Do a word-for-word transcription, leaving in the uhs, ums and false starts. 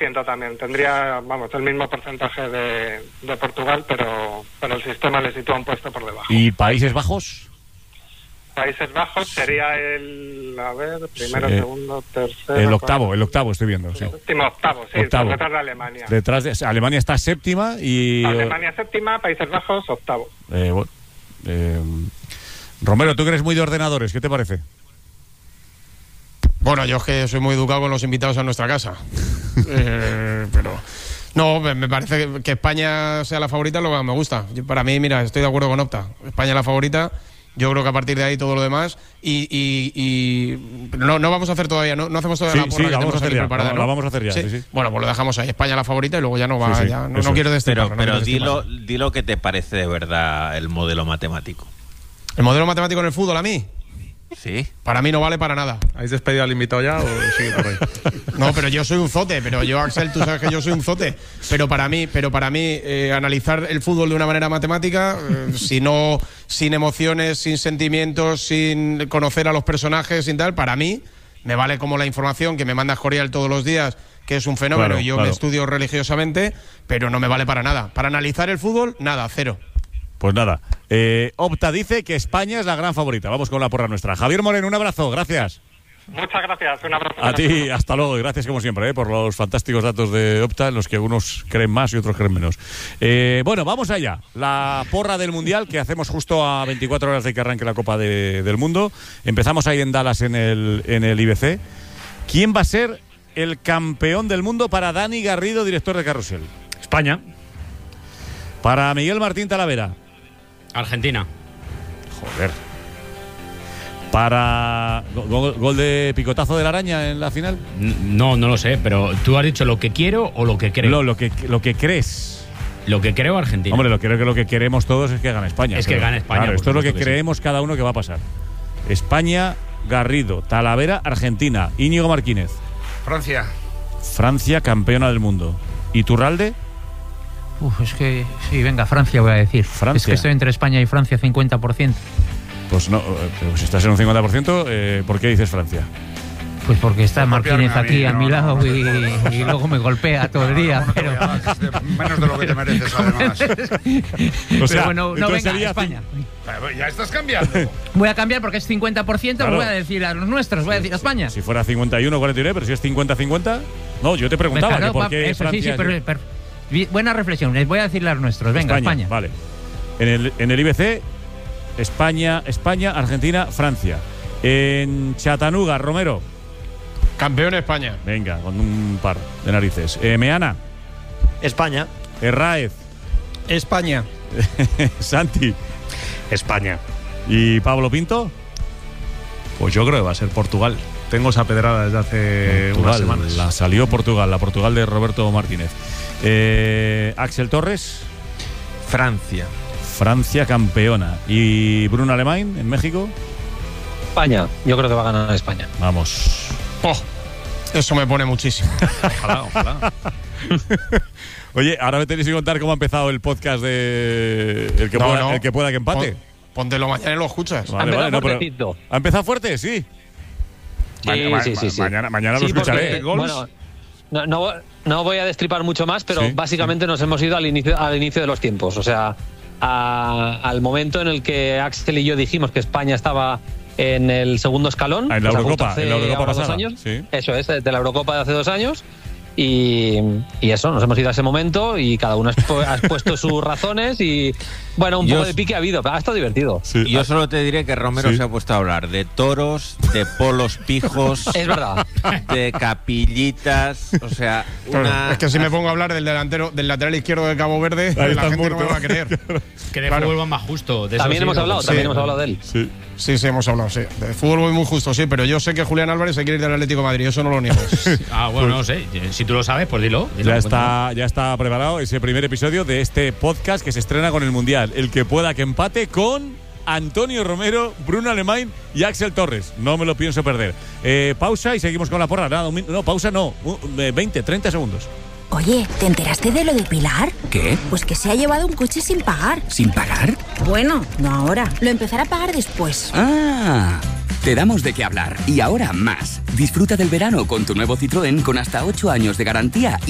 ciento también. Tendría, vamos, el mismo porcentaje de, de Portugal, pero, pero el sistema le sitúa un puesto por debajo. ¿Y Países Bajos? Países Bajos sería el, a ver, primero, sí. segundo, tercero... El octavo, cuarto, el octavo estoy viendo, sí. El último octavo, sí, octavo. Por detrás de Alemania. Detrás de, Alemania está séptima y... Alemania séptima, Países Bajos octavo. Eh, bueno, eh, Romero, tú que eres muy de ordenadores, ¿qué te parece? Bueno, yo es que soy muy educado con los invitados a nuestra casa. eh, pero... No, me parece que España sea la favorita, lo que me gusta. Yo, para mí, mira, estoy de acuerdo con Opta. España es la favorita. Yo creo que a partir de ahí todo lo demás y, y, y no, no vamos a hacer todavía, no, no hacemos todavía sí, la porra sí, que la vamos a hacer ya, preparada, la, ¿no? la vamos a hacer ya, ¿Sí? Sí, sí. Bueno, pues lo dejamos ahí, España la favorita y luego ya no va, sí, sí, ya, no, no quiero destriparlo. Pero, no pero quiero dilo, destriparlo. dilo que te parece de verdad el modelo matemático. ¿El modelo matemático en el fútbol a mí? Sí. Para mí no vale para nada. ¿Habéis despedido al invitado ya o sigue por ahí? No, pero yo soy un zote, pero yo, Axel, tú sabes que yo soy un zote. Pero para mí, pero para mí eh, analizar el fútbol de una manera matemática, eh, si no, sin emociones, sin sentimientos, sin conocer a los personajes, sin tal, para mí me vale como la información que me manda Escorial todos los días, que es un fenómeno, Claro, y yo claro. me estudio religiosamente, pero no me vale para nada. Para analizar el fútbol, nada, cero. Pues nada, eh, Opta dice que España es la gran favorita. Vamos con la porra nuestra. Javier Moreno, un abrazo, gracias. Muchas gracias, un abrazo. A ti, hasta luego, y gracias como siempre eh, por los fantásticos datos de Opta, en los que unos creen más y otros creen menos. Eh, bueno, vamos allá. La porra del Mundial que hacemos justo a veinticuatro horas de que arranque la Copa de, del Mundo. Empezamos ahí en Dallas en el, en el I B C. ¿Quién va a ser el campeón del mundo para Dani Garrido, director de Carrusel? España. Para Miguel Martín Talavera. Argentina. Joder. Para gol, gol de picotazo de la araña en la final. No, no lo sé, pero tú has dicho lo que quiero o lo que creo. No, lo que lo que crees. Lo que creo, Argentina. Hombre, lo que creo que lo que queremos todos es que gane España. Es que pero, gane España. Claro, por esto es lo que, supuesto que creemos sí. cada uno que va a pasar. España, Garrido, Talavera, Argentina, Íñigo Martínez. Francia. Francia, campeona del mundo. ¿Y Turralde? Uf, es que sí, venga, Francia voy a decir. Francia. Es que estoy entre España y Francia cincuenta por ciento. Pues no, pero si estás en un cincuenta por ciento, eh, ¿por qué dices Francia? Pues porque está Por Martínez copiarme a aquí mí, a no, mi no, lado no, y, no, no, no, y luego me golpea todo el día. No, Pero, no, no, menos de lo que te mereces, además. O pero sea, bueno, no, entonces venga, sería España. Ya estás cambiando. Voy a cambiar porque es cincuenta por ciento, Claro. voy a decir a los nuestros, voy a decir a España. Si fuera cincuenta y uno cuarenta y nueve, pero si es cincuenta cincuenta. No, yo te preguntaba Claro, que por pa- qué eso, Francia. sí, sí, es- pero, pero- bi- buena reflexión, les voy a decir a los nuestros. Venga, España. Vale. En el, en el I B C, España, España, Argentina, Francia. En Chattanooga, Romero. Campeón España. Venga, con un par de narices. Eh, Meana. España. Herráez. España. Santi. España. ¿Y Pablo Pinto? Pues yo creo que va a ser Portugal. Tengo esa pedrada desde hace Portugal, unas semanas. la salió Portugal, la Portugal de Roberto Martínez. Eh, Axel Torres. Francia. Francia campeona. ¿Y Bruno Alemán en México? España. Yo creo que va a ganar España. Vamos. Oh, eso me pone muchísimo. Ojalá, ojalá. Oye, ahora me tenéis que contar cómo ha empezado el podcast de el que, No, pueda, no. el que pueda que empate. Pon- Póntelo mañana y lo escuchas. Vale, vale, no, pero- ¿Ha empezado fuerte? Sí. Sí, Ma- ma- sí, sí, sí. Mañana, mañana Sí, lo escucharé. porque, bueno, no, no, no voy a destripar mucho más, pero Sí, básicamente nos hemos ido al inicio, al inicio de los tiempos. O sea, a- al momento en el que Axel y yo dijimos que España estaba en el segundo escalón. Ah, en la o sea, Eurocopa, justo hace en la Eurocopa ahora dos pasada, años. sí. Eso es, de la Eurocopa de hace dos años. Y, y eso, nos hemos ido a ese momento y cada uno ha expu- ha expuesto sus razones y, bueno, un Yo poco os- de pique ha habido, pero ha estado divertido. Y yo solo te diré que Romero Sí. se ha puesto a hablar de toros, de polos pijos, Es verdad. de capillitas, o sea, una... Es que si me pongo a hablar del delantero, del lateral izquierdo de Cabo Verde, la estás gente no me muerto. va a creer. Que de Claro. fútbol va más justo. De eso También sí, hemos lo- hablado, sí. también hemos hablado de él. Sí. Sí, sí, hemos hablado, sí. De fútbol voy muy justo, sí, pero yo sé que Julián Álvarez se quiere ir del Atlético de Madrid, eso no lo niego. Ah, bueno, no sé. Si tú lo sabes, pues dilo. dilo, Ya cuéntalo. está, ya está preparado ese primer episodio de este podcast que se estrena con el Mundial. El que pueda que empate con Antonio Romero, Bruno Alemán y Axel Torres. No me lo pienso perder. Eh, pausa y seguimos con la porra. Nada, un min- no, pausa no. Un- eh, veinte, treinta segundos. Oye, ¿te enteraste de lo de Pilar? ¿Qué? Pues que se ha llevado un coche sin pagar. ¿Sin pagar? Bueno, no ahora. Lo empezará a pagar después. Ah, te damos de qué hablar. Y ahora más. Disfruta del verano con tu nuevo Citroën con hasta ocho años de garantía